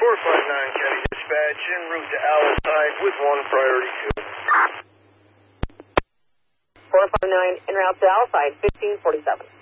459 County Dispatch en route to Alside with 1 priority 2. 459 en route to Alside, 1547.